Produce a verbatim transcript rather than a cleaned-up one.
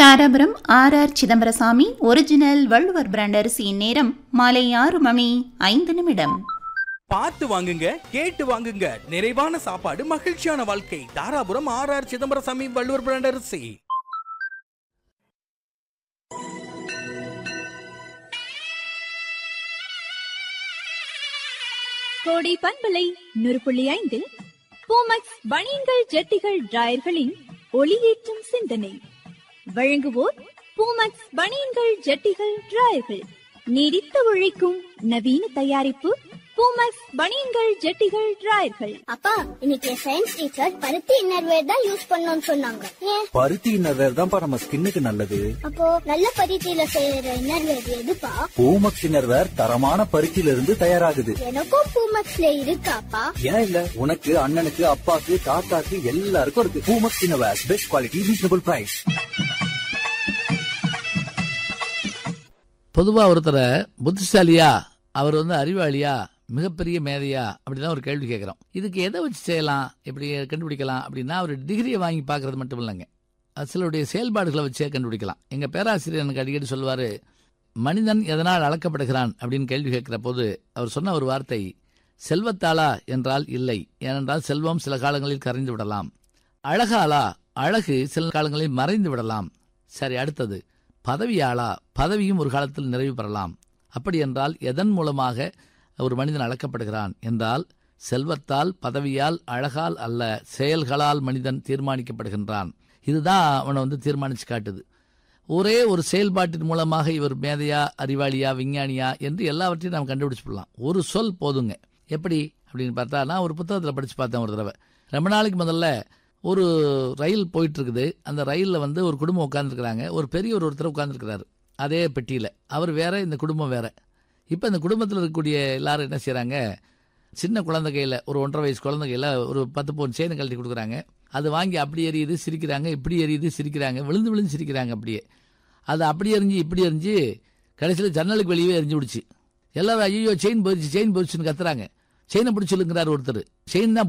Dharapuram R R Chidambarasamy original Valluvar brand அரிசியின் நேரம் மாலை ஆறு மணி ஐந்து நிமிடம். பார்த்து வாங்குங்க, கேட்டு வாங்குங்க. நிறைவான சாப்பாடு, மகிழ்ச்சியான வாழ்க்கை. Dharapuram R R Chidambarasamy Valluvar brand அரிசி. கோடை பண்பலை நூறு புள்ளி ஐந்தில் பூமக்ஸ் பனியன்கள் ஜட்டிகள் டிராயர்களின் ஒளியேற்றும் சிந்தனை வழங்குவோர் பூமக்ஸ் பனியன்கள் ஜட்டிகள் டிராயர்கள். நீடித்து உழைக்கும் நவீன தயாரிப்பு பூமக்ஸ் பனியன்கள் ஜட்டிகள் டிராயர்கள். அப்பா, இன்னைக்கு சயின்ஸ் டீச்சர் பருத்தி இன்னர்வேர் தான் யூஸ் பண்ணணும்னு சொன்னாங்க. ஏன்? பருத்தி இன்னர்வேர் தான்ப்பா நம்ம ஸ்கின்னுக்கு நல்லது. அப்போ நல்ல பருத்தியில செய்யற இன்னர்வேர் எதுப்பா? பூமக்ஸ் இன்னர்வேர் தரமான பருத்தியில இருந்து தயாராகுது. எனக்கும் பூமக்ஸ்ல இருக்காப்பா. ஏன் இல்ல, உனக்கு அண்ணனுக்கு அப்பாக்கு தாத்தாக்கு எல்லாருக்கும் இருக்கு. Poomex innerwear, best quality, reasonable price. பொதுவா ஒருத்தரை புத்திசாலியா, அவர் வந்து அறிவாளியா, மிகப்பெரிய மேதையா அப்படிதான் ஒரு கேள்வி கேட்கிறோம். இதுக்கு எதை வச்சு செய்யலாம், எப்படி கண்டுபிடிக்கலாம் அப்படின்னா, ஒரு டிகிரியை வாங்கி பார்க்கறது மட்டும் இல்லைங்க, சிலருடைய செயல்பாடுகளை வச்சே கண்டுபிடிக்கலாம். எங்க பேராசிரியர் எனக்கு அடிக்கடி சொல்வாரு, மனிதன் எதனால் அளக்கப்படுகிறான் அப்படின்னு கேள்வி கேட்கிற போது அவர் சொன்ன ஒரு வார்த்தை, செல்வத்தாளா என்றால் இல்லை, ஏனென்றால் செல்வம் சில காலங்களில் கரைந்து விடலாம். அழகாலா, அழகு சில காலங்களில் மறைந்து விடலாம். சரி, அடுத்தது பதவியாளா, பதவியும் ஒரு காலத்தில் நிறைவு பெறலாம். அப்படி என்றால் எதன் மூலமாக ஒரு மனிதன் அளக்கப்படுகிறான் என்றால், செல்வத்தால், பதவியால், அழகால் அல்ல, செயல்களால் மனிதன் தீர்மானிக்கப்படுகின்றான். இதுதான் அவனை வந்து தீர்மானிச்சு காட்டுது. ஒரே ஒரு செயல்பாட்டின் மூலமாக இவர் மேதையா, அறிவாளியா, விஞ்ஞானியா என்று எல்லாவற்றையும் நாம் கண்டுபிடிச்சு போடலாம். ஒரு சொல் போதுங்க. எப்படி அப்படின்னு பார்த்தா, நான் ஒரு புத்தகத்தில் படித்து பார்த்தேன் ஒரு தடவை. ரொம்ப நாளைக்கு முதல்ல ஒரு ரயில் போயிட்டு இருக்குது. அந்த ரயிலில் வந்து ஒரு குடும்பம் உட்காந்துருக்குறாங்க. ஒரு பெரியவர் ஒருத்தர் உட்காந்துருக்கிறாரு அதே பெட்டியில். அவர் வேற, இந்த குடும்பம் வேற. இப்போ இந்த குடும்பத்தில் இருக்கக்கூடிய எல்லாரும் என்ன செய்கிறாங்க, சின்ன குழந்தை கையில், ஒரு ஒன்றரை வயசு குழந்தை கையில் ஒரு பத்து பவுன் செயினை கழட்டி கொடுக்குறாங்க. அது வாங்கி அப்படி எரியுது, சிரிக்கிறாங்க, இப்படி எரியுது, சிரிக்கிறாங்க, விழுந்து விழுந்து சிரிக்கிறாங்க. அப்படியே அது அப்படி எரிஞ்சு இப்படி எரிஞ்சு கடைசியில் ஜன்னலுக்கு வெளியே எரிஞ்சு விடுச்சு. எல்லாரும் ஐயோ செயின் போயிடுச்சு, செயின் போயிடுச்சுன்னு கத்துறாங்க. செயினை பிடிச்சிருக்கிறார் ஒருத்தர். செயின் தான்